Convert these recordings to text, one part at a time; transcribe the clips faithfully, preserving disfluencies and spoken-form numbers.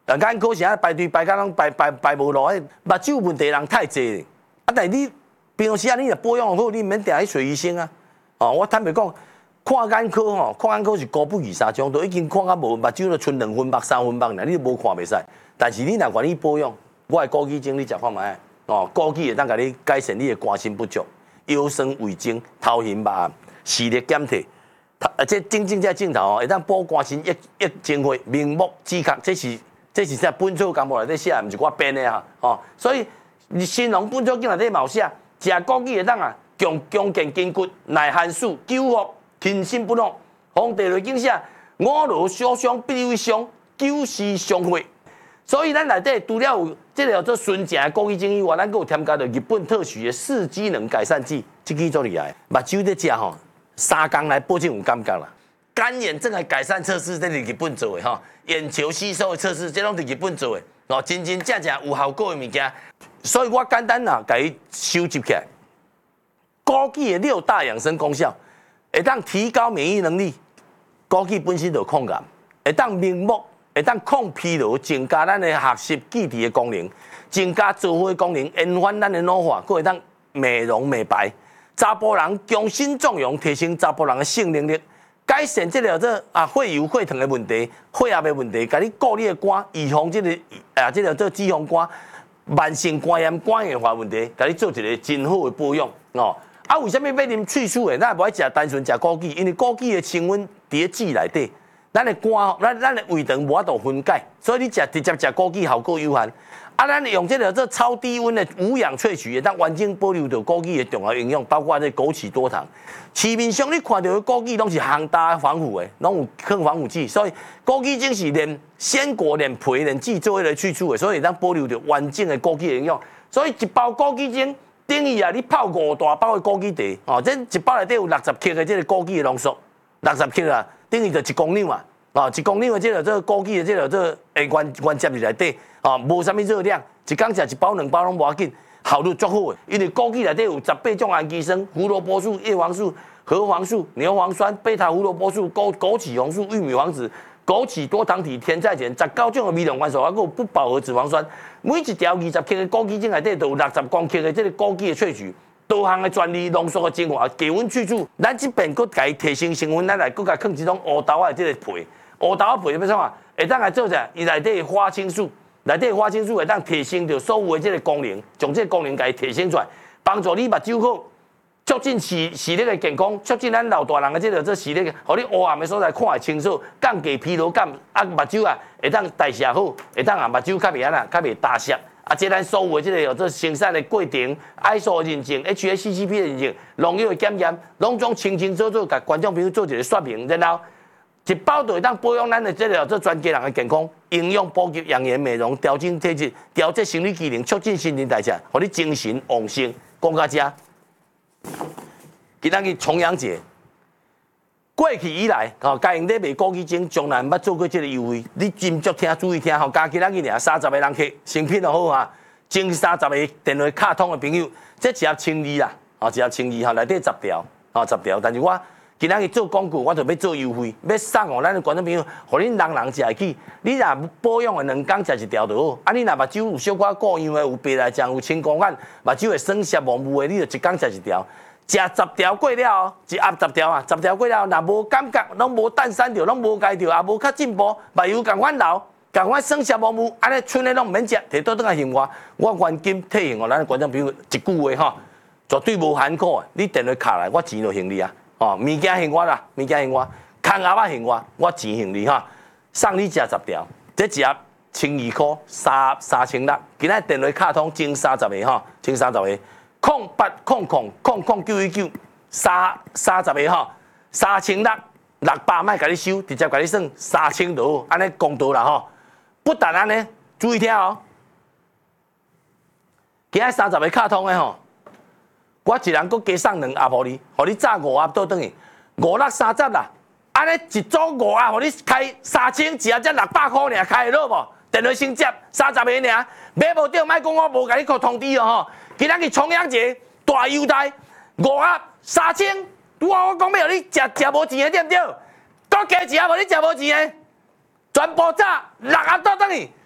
啊，眼科现在排队排到拢排排排无落，迄目睭问题人太济。啊，但你平常时啊，你若保养好，你毋免定去找医生啊。哦，我坦白讲，看眼科吼，看眼科是高不二三种，都已经看到无目睭都剩两分目、三分目啦，你都无看袂使。但是你若愿意保养，我的枸杞精你食看卖。哦，枸杞会当甲你改善你的肝肾不足、腰酸胃经、头晕目暗、视力减退。啊，这真正这镜头哦，会当保肝肾益益精血、明目止渴，这是这是在本草纲目内底写，毋是我编的哈。哦，所以你新农本草经内底嘛有写，食枸杞会当啊，强强健筋骨、耐寒暑、救复轻身不老。皇帝内经写，五劳小伤必为伤，九死伤血。所以咱内底除了有这个叫做纯正的枸杞精以外，咱佫有添加着日本特许的四机能改善剂，这支足厉害。目睭咧食吼，三工来保证有感觉啦。干眼症的改善测试，这是日本做的吼，眼球吸收的测试，这拢是日本做的哦，真真正正有效果的物件。所以我简单啦，甲伊收集起来。枸杞的六大养生功效，会当提高免疫能力。枸杞本身就抗癌，会当明目。会当抗疲劳，增加咱的学习记忆的功能，增加做伙的功能，延缓咱的老化，佫会当美容美白。查甫人强身壮阳，提升查甫人的性能力，改善这个这啊血油血糖的问题、血压的问题，甲你顾你的肝，预防这个啊这个这脂肪肝、慢性肝炎、肝硬化问题，甲你做一个真好的保养哦。啊，为什么要啉萃取的？咱无爱食单纯食枸杞，因为枸杞的成分伫籽内底。咱的肝，咱咱的胃肠无法度分解，所以你食直接食枸杞效果有限。啊，咱用这个做超低温的无氧萃取，会当完整保留着枸杞的重要营养，包括这枸杞多糖。市面上你看到的枸杞拢是烘大防腐的，拢有抗防腐剂，所以枸杞精是连鲜果、连皮、连籽做伙来萃取的，所以会当保留着完整的枸杞的营养。所以一包枸杞精等于啊，你泡五大包的枸杞茶，哦，这一包内底有六十克的这个枸杞的浓缩，六十克啊。等于就一公斤嘛，啊，一公斤的这个这个枸杞的这个这个诶原原接入内底，啊，无啥物热量，一工食一包两包拢无要紧，效率足好的。因为枸杞内底有十八种氨基酸、胡萝卜素、叶黄素、核黄素、牛磺酸、贝塔胡萝卜素、枸枸杞红素、玉米黄质、枸杞多糖体、甜菜碱，十九种的微量元素，还有不饱和脂肪酸。每一条二十克的枸杞精内底都有六十公克的这个枸杞的萃取。多项的专利浓缩的精华，低温萃取，咱这边佫家提升成分，咱来佫甲放一种乌豆的这个皮，乌豆的皮要创啊？会当来做啥？伊内底花青素，内底花青素会当提升着所有的这个功能，将这个功能家提升出来，帮助你目睭好，促进视视力的健康，促进咱老大人的这个这视力，互你黑暗的所在看会清楚，降低疲劳感，啊目睭啊会当代谢好，会当啊目睭较袂安啊，较袂大涩。啊，这咱所有的这个有做生产的过程 ，I S O 认证、H A C C P 的认证、农药的检验，拢总清清楚楚，甲观众朋友做一个说明，然后一包就会当保养咱的这个做全家人的健康，营养补给、养颜美容、调整体质、调节生理机能、促进新陈代谢，互你精神旺盛。讲到这，今仔日重阳节。过去以来，吼，家用咧卖枸杞精，从来毋捌做过这个优惠。你斟酌听，注意听，吼，加今仔日尔三十个人客，成品就好啊。前三十个电话卡通的朋友，这一盒千二啦，吼，一盒千二，吼，内底十条，吼，十条。但是我今仔日做广告，我就要做优惠，要送互咱的观众朋友，互恁人人食会起。你若保养的两工食一条就好。啊，你若目睭有小可过样的，有白内障，有青光眼，目睭会酸涩模糊的，你就一工食一条。食十条过了，一盒十条啊，十条过了，若无感觉，拢无蛋散着，拢无解着，也无较进步，目睭共款流，共款酸涩模糊，安尼剩的拢毋免食，摕倒转来还我，我现金退还互咱观众朋友一句话吼，绝对无含苦的。你电话卡来，我钱就还你啊，哦，物件还我啦，物件还我，空盒仔还我，我钱还你哈，送你食十条，这一盒千二块，三三千六，今仔电话卡通前三十个吼，前三十个。空八空空空空九一九三三十个吼，三千六六百卖甲你收，直接甲你算三千多，安尼公道啦吼。不但安尼，注意听哦。今仔三十个卡通的吼，我一人佫加送两盒互你，互你炸五盒倒转去，五六三十啦。安尼一组五盒，互你开三千，一盒才六百块尔，开会落无？电话先接三十个尔，买无着，莫讲我无甲你通知哦吼。今仔日重阳节大优待，五盒三千，拄好我讲要互你食食无钱的对不对？搁加一盒无你食无钱的，全部炸六盒倒转去，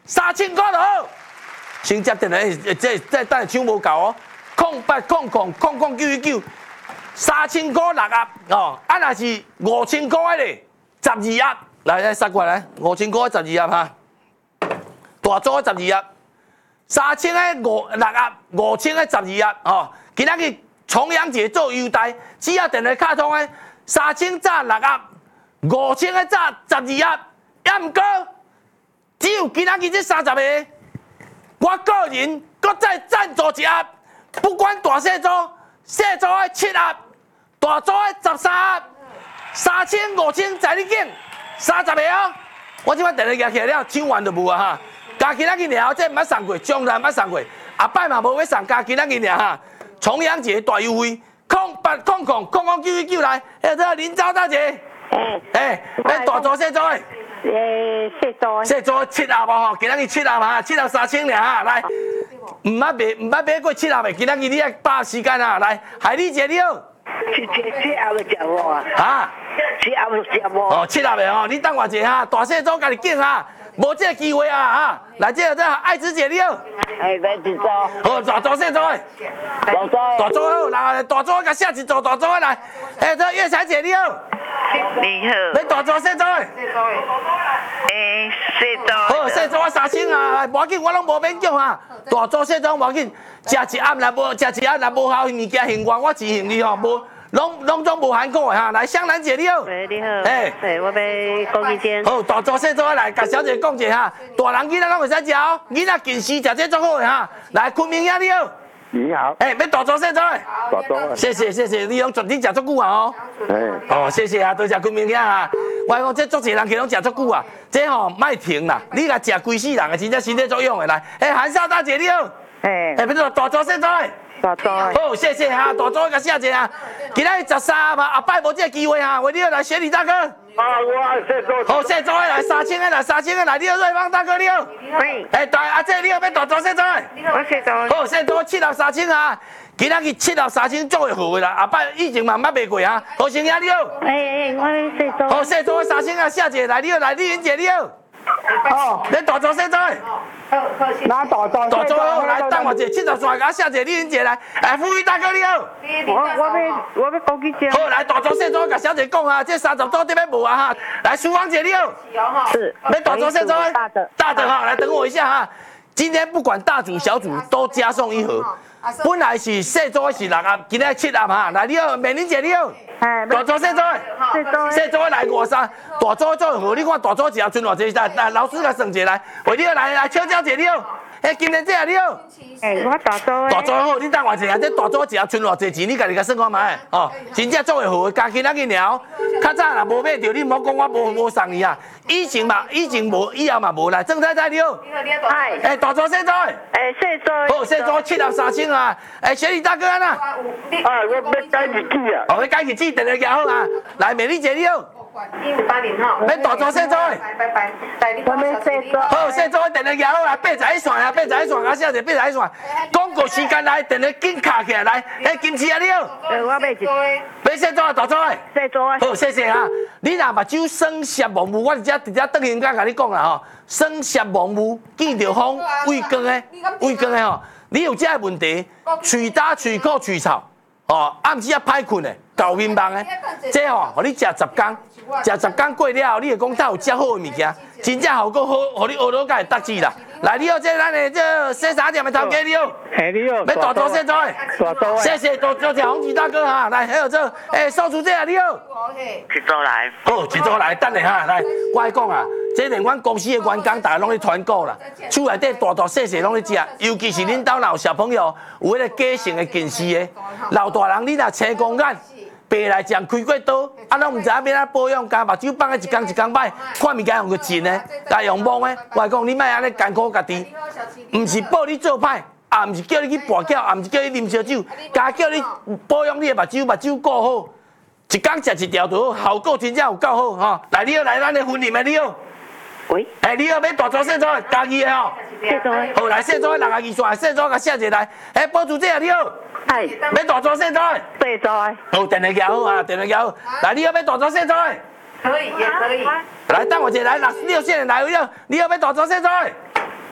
三千块就好。先接电话，这这等下抢无够哦。空八空空空空九一九，三千块六盒哦。啊，若是五千块咧，十二盒。来来，杀过来，五千块十二盒哈。大组十二盒，三千个五六盒，五千个十二盒哦。今仔日重阳节做优待，只要电话卡通诶，三千炸六盒，五千个炸十二盒，也毋过，只有今仔日这三十个，我个人搁再赞助一盒，不管大细组，细组诶七盒，大组诶十三盒，三千五千在你境，三十个哦。我即摆电话举起来了，抢完就无啊哈。加今仔日尔，这毋捌送过，将来毋捌送过，后摆嘛无要送，加今仔日尔哈。重阳节大优惠，空八空空空空九一九来，哎，这林招大姐， 哎， 哎，要大组细组诶， 诶，细组， 细组七盒无吼，今仔日七盒嘛，七盒三千尔哈，来，毋捌卖毋捌买过七盒诶，今仔日你爱把握时间啊，来，海你一个了， 七七七盒就食无啊， 啊， 七盒就食无， 哦，七盒诶吼，你等我一下哈，大细组家己拣哈。无这个机会啊哈！来，这个这爱子姐了， 哎，来一组， 好大组细组诶， 大组， 大组好，来大组甲下一组大组来，哎，这月彩姐了， 你好， 要大组细组诶， 诶，细组， 好细组啊三千啊，无要紧，我拢无免叫哈，大组细组无要紧，食一盒若无食一盒若无效物件行完，我自行你吼无。拢拢总无含过的哈，来香兰姐你好， 喂你好， 哎， 对，我要讲几件， 好大组细组来，甲小姐讲者哈，大人囡仔拢会使食哦，囡仔近视食这足好的哈，来昆明兄你好， 你好， 哎，要大组细组的， 大组啊， 谢谢谢谢，你拢绝对食足久啊哦， 哎， 哦谢谢啊，多谢昆明兄啊，我讲这足侪人去拢食足久啊，这吼莫停啦，你甲食规世人的真正身体作用的来，哎韩少大姐你好， 哎， 哎，要大组细组的。 大组， 好，谢谢哈，大组甲谢谢啊。今仔日十三嘛，后摆无这个机会哈，为你好来雪里大哥。 啊，我爱细组， 好，细组的来三千个来，三千个来，你好瑞芳大哥你好。 喂， 哎，大阿姐你好，要大组细组的。 我细组， 好，细组七六三千啊，今仔日七六三千做会好的啦，后摆以前嘛毋捌卖过哈。好，生兄你好。 哎哎，我要细组， 好，细组的三千啊，谢姐来，你好来，丽云姐你好。 哦， 你大组细组的。 拿大组， 大组好，来等我一下，七十三个谢姐丽云姐来，哎，富裕大哥你好。 我我要我要讲几件， 好，来大组细组甲小姐讲啊，这三十组这边无啊哈。来，淑芳姐你好。 是， 要大组细组的， 大的， 大的哈，来等我一下哈。今天不管大组小组都加送一盒，本来是细组的是六盒，今天七盒哈。来你好，美玲姐你好。 哎， 大组细组的， 细组， 细组的来五三，大组做好，你看大组一盒剩偌济？来来，老师甲算一下来，为你好来来，秋娇姐你好。哎，今天这样你好。 哎，我大组的， 大组好，你等我一下，这大组一盒剩偌济钱？你家己甲算看卖哦，真正做会好，加起咱个鸟。较早若无买着，你莫讲我无无送你啊。以前嘛，以前无，以后嘛无来。郑太太你好。 哎， 哎，大组细组的。 哎，细组， 好，细组七盒三千啊！哎，雪莉大哥啊呐。 啊，我要改日子啊， 哦，你改日子，电话举好啊。来，美丽姐你好。 一五八零哈， 要大组细组的。 拜拜拜，带你我要细组， 好，细组的电话举好啊，八十一线啊，八十一线啊，小姐八十一线。广告时间来，电话紧卡起来，来，哎，金丝啊你好。 哎，我要一， 要细组啊，大组的。 细组的， 好，谢谢啊！你若目睭生涩盲目，我直接直接等人家甲你讲啦吼，生涩盲目，见着风，畏光的，畏光的吼，你有这个问题，喙焦、喙苦、喙臭，哦，暗时啊歹困的，搞面盲的，这吼，互你食十天，食十天过了后，你会讲它有遮好的物件，真正效果好，互你学到甲会得志啦。来，你好，这咱的这洗衫店的头家你好， 哎，你好， 要大组细组的。 大组谢谢，多多谢洪吉大哥哈，来，还有这，哎，收出这啊，你好。 一组来， 好，一组来，等下哈，来，我来讲啊，这连阮公司的员工，大家拢咧团购啦，厝内底大大细细拢咧食，尤其是恁兜若有小朋友，有迄个假性的近视的，老大人你若青光眼，白来讲开过刀，啊，拢毋知影要安保养，加目睭放个一工一工摆，看物件用个真的，来用蒙的，我来讲，你莫安尼艰苦家己，毋是报你做歹。啊，毋是叫你去跋筊，啊，毋是叫你啉烧酒，加叫你保养你的目睭，目睭顾好，一工食一条就好，效果真正有够好吼。来，你好，来咱的婚礼的你好， 喂， 哎，你好，要大组细组家己的吼， 细组的， 好来细组的六十二线，细组甲谢一来，哎，保住这个你好， 哎， 要大组细组的， 细组的， 好，电话举好啊，电话举好，来，你好，要大组细组的， 可以也可以， 来等我一下来六六线的来，你好，你好，要大组细组的。